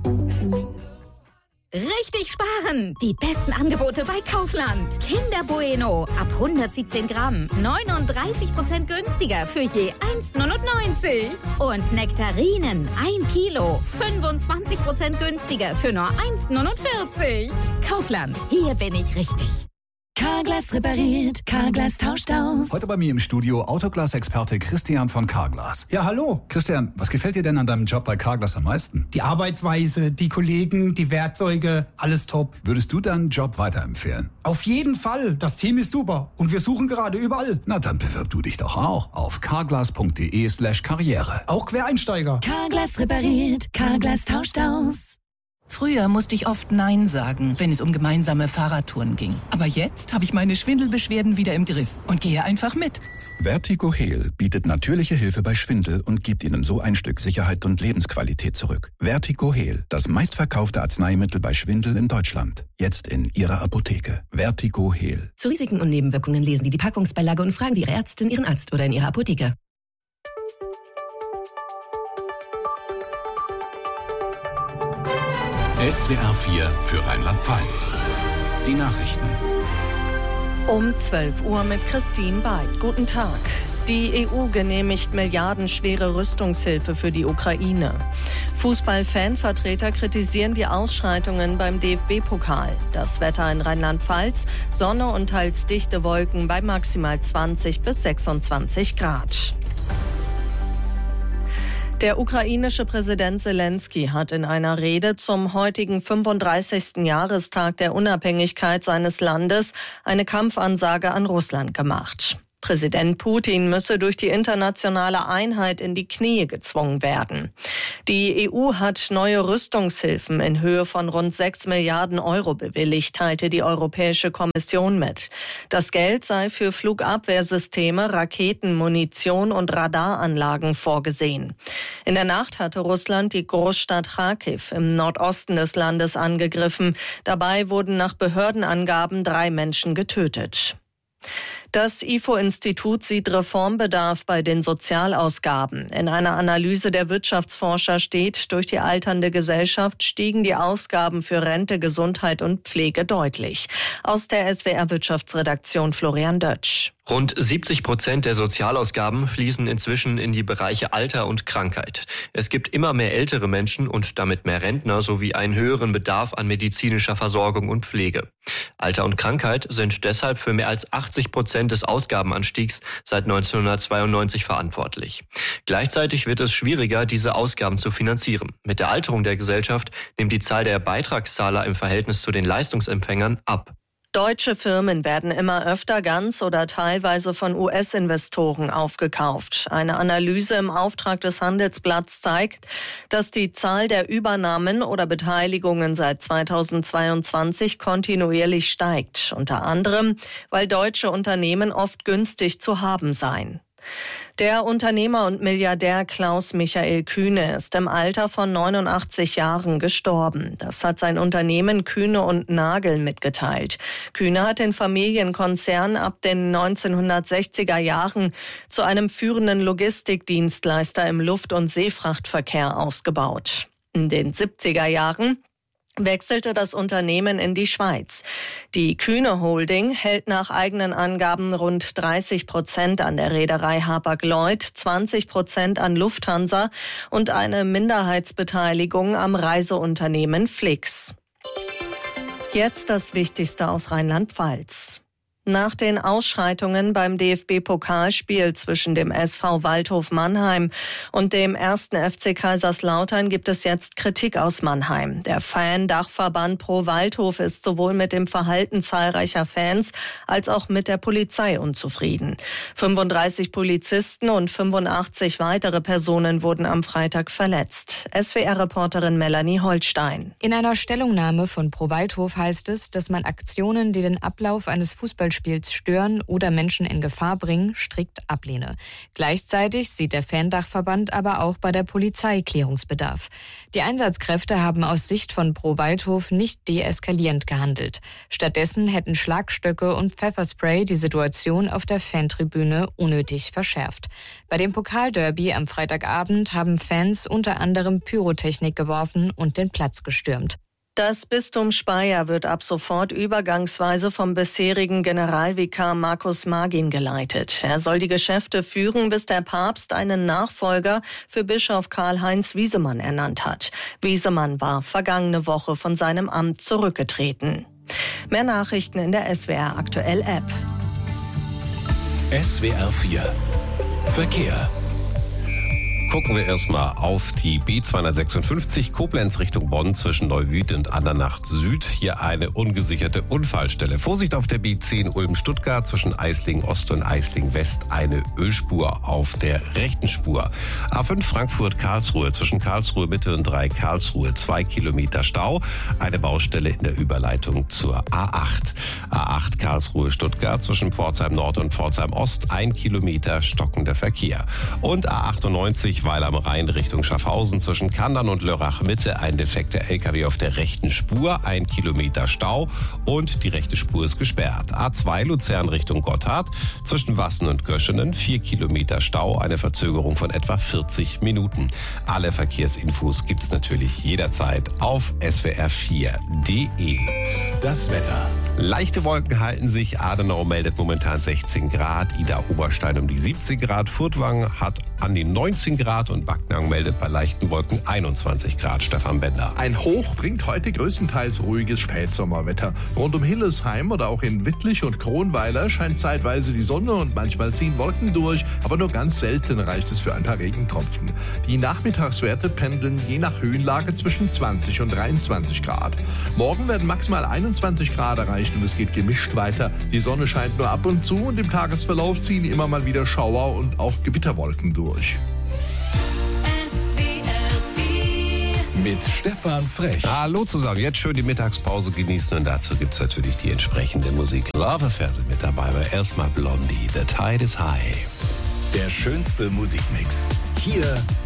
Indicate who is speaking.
Speaker 1: Richtig sparen! Die besten Angebote bei Kaufland. Kinder Bueno ab 117 Gramm. 39% günstiger für je 1,99. Und Nektarinen 1 Kilo. 25% günstiger für nur 1,49. Kaufland, hier bin ich richtig.
Speaker 2: Carglass repariert, Carglass tauscht aus.
Speaker 3: Heute bei mir im Studio Autoglas-Experte Christian von Carglass.
Speaker 4: Ja, hallo.
Speaker 3: Christian, was gefällt dir denn an deinem Job bei Carglass am meisten?
Speaker 4: Die Arbeitsweise, die Kollegen, die Werkzeuge, alles top.
Speaker 3: Würdest du deinen Job weiterempfehlen?
Speaker 4: Auf jeden Fall. Das Team ist super und wir suchen gerade überall.
Speaker 3: Na, dann bewirb du dich doch auch auf carglass.de/karriere.
Speaker 4: Auch Quereinsteiger.
Speaker 2: Carglass repariert, Carglass tauscht aus. Früher musste ich oft Nein sagen, wenn es um gemeinsame Fahrradtouren ging. Aber jetzt habe ich meine Schwindelbeschwerden wieder im Griff und gehe einfach mit.
Speaker 5: Vertigo Heal bietet natürliche Hilfe bei Schwindel und gibt Ihnen so ein Stück Sicherheit und Lebensqualität zurück. Vertigo Heal, das meistverkaufte Arzneimittel bei Schwindel in Deutschland. Jetzt in Ihrer Apotheke. Vertigo Heal.
Speaker 2: Zu Risiken und Nebenwirkungen lesen Sie die Packungsbeilage und fragen Sie Ihre Ärztin, Ihren Arzt oder in Ihrer Apotheke.
Speaker 6: SWR 4 für Rheinland-Pfalz. Die Nachrichten.
Speaker 7: Um 12 Uhr mit Christine Beid. Guten Tag. Die EU genehmigt milliardenschwere Rüstungshilfe für die Ukraine. Fußball-Fanvertreter kritisieren die Ausschreitungen beim DFB-Pokal. Das Wetter in Rheinland-Pfalz, Sonne und teils dichte Wolken bei maximal 20 bis 26 Grad. Der ukrainische Präsident Selenskyj hat in einer Rede zum heutigen 35. Jahrestag der Unabhängigkeit seines Landes eine Kampfansage an Russland gemacht. Präsident Putin müsse durch die internationale Einheit in die Knie gezwungen werden. Die EU hat neue Rüstungshilfen in Höhe von rund 6 Milliarden Euro bewilligt, teilte die Europäische Kommission mit. Das Geld sei für Flugabwehrsysteme, Raketen, Munition und Radaranlagen vorgesehen. In der Nacht hatte Russland die Großstadt Charkiw im Nordosten des Landes angegriffen. Dabei wurden nach Behördenangaben 3 Menschen getötet. Das IFO-Institut sieht Reformbedarf bei den Sozialausgaben. In einer Analyse der Wirtschaftsforscher steht, durch die alternde Gesellschaft stiegen die Ausgaben für Rente, Gesundheit und Pflege deutlich. Aus der SWR-Wirtschaftsredaktion Florian Dötsch.
Speaker 8: Rund 70% der Sozialausgaben fließen inzwischen in die Bereiche Alter und Krankheit. Es gibt immer mehr ältere Menschen und damit mehr Rentner sowie einen höheren Bedarf an medizinischer Versorgung und Pflege. Alter und Krankheit sind deshalb für mehr als 80% des Ausgabenanstiegs seit 1992 verantwortlich. Gleichzeitig wird es schwieriger, diese Ausgaben zu finanzieren. Mit der Alterung der Gesellschaft nimmt die Zahl der Beitragszahler im Verhältnis zu den Leistungsempfängern ab.
Speaker 7: Deutsche Firmen werden immer öfter ganz oder teilweise von US-Investoren aufgekauft. Eine Analyse im Auftrag des Handelsblatts zeigt, dass die Zahl der Übernahmen oder Beteiligungen seit 2022 kontinuierlich steigt. Unter anderem, weil deutsche Unternehmen oft günstig zu haben seien. Der Unternehmer und Milliardär Klaus Michael Kühne ist im Alter von 89 Jahren gestorben. Das hat sein Unternehmen Kühne und Nagel mitgeteilt. Kühne hat den Familienkonzern ab den 1960er Jahren zu einem führenden Logistikdienstleister im Luft- und Seefrachtverkehr ausgebaut. In den 70er Jahren wechselte das Unternehmen in die Schweiz. Die Kühne Holding hält nach eigenen Angaben rund 30% an der Reederei Hapag-Lloyd, 20% an Lufthansa und eine Minderheitsbeteiligung am Reiseunternehmen Flix. Jetzt das Wichtigste aus Rheinland-Pfalz. Nach den Ausschreitungen beim DFB-Pokalspiel zwischen dem SV Waldhof Mannheim und dem 1. FC Kaiserslautern gibt es jetzt Kritik aus Mannheim. Der Fan-Dachverband Pro Waldhof ist sowohl mit dem Verhalten zahlreicher Fans als auch mit der Polizei unzufrieden. 35 Polizisten und 85 weitere Personen wurden am Freitag verletzt. SWR-Reporterin Melanie Holstein.
Speaker 9: In einer Stellungnahme von Pro Waldhof heißt es, dass man Aktionen, die den Ablauf eines Fußballspiels Fußballspiels stören oder Menschen in Gefahr bringen, strikt ablehne. Gleichzeitig sieht der Fan-Dachverband aber auch bei der Polizei Klärungsbedarf. Die Einsatzkräfte haben aus Sicht von Pro Waldhof nicht deeskalierend gehandelt. Stattdessen hätten Schlagstöcke und Pfefferspray die Situation auf der Fantribüne unnötig verschärft. Bei dem Pokalderby am Freitagabend haben Fans unter anderem Pyrotechnik geworfen und den Platz gestürmt.
Speaker 7: Das Bistum Speyer wird ab sofort übergangsweise vom bisherigen Generalvikar Markus Magin geleitet. Er soll die Geschäfte führen, bis der Papst einen Nachfolger für Bischof Karl-Heinz Wiesemann ernannt hat. Wiesemann war vergangene Woche von seinem Amt zurückgetreten. Mehr Nachrichten in der SWR Aktuell App.
Speaker 6: SWR 4 Verkehr.
Speaker 10: Gucken wir erstmal auf die B256 Koblenz Richtung Bonn zwischen Neuwied und Andernach Süd. Hier eine ungesicherte Unfallstelle. Vorsicht auf der B10 Ulm-Stuttgart zwischen Eisling Ost und Eisling West eine Ölspur auf der rechten Spur. A5 Frankfurt-Karlsruhe zwischen Karlsruhe Mitte und 3 Karlsruhe 2 Kilometer Stau. Eine Baustelle in der Überleitung zur A8. A8 Karlsruhe-Stuttgart zwischen Pforzheim Nord und Pforzheim Ost 1 Kilometer stockender Verkehr. Und A98 Weil am Rhein Richtung Schaffhausen zwischen Kandern und Lörrach Mitte ein defekter LKW auf der rechten Spur, 1 Kilometer Stau und die rechte Spur ist gesperrt. A2 Luzern Richtung Gotthard zwischen Wassen und Göschenen 4 Kilometer Stau, eine Verzögerung von etwa 40 Minuten. Alle Verkehrsinfos gibt's natürlich jederzeit auf swr4.de.
Speaker 6: Das Wetter.
Speaker 10: Leichte Wolken halten sich. Adenau meldet momentan 16 Grad. Ida Oberstein um die 17 Grad. Furtwangen hat an die 19 Grad und Backnang meldet bei leichten Wolken 21 Grad. Stefan Bender.
Speaker 11: Ein Hoch bringt heute größtenteils ruhiges Spätsommerwetter. Rund um Hillesheim oder auch in Wittlich und Kronweiler scheint zeitweise die Sonne und manchmal ziehen Wolken durch, aber nur ganz selten reicht es für ein paar Regentropfen. Die Nachmittagswerte pendeln je nach Höhenlage zwischen 20 und 23 Grad. Morgen werden maximal 21 Grad erreicht und es geht gemischt weiter. Die Sonne scheint nur ab und zu und im Tagesverlauf ziehen immer mal wieder Schauer und auch Gewitterwolken durch.
Speaker 6: Mit Stefan Frech.
Speaker 10: Hallo zusammen, jetzt schön die Mittagspause genießen und dazu gibt's natürlich die entsprechende Musik. Love Affair sind mit dabei, aber erstmal Blondie, The Tide is High.
Speaker 6: Der schönste Musikmix. Hier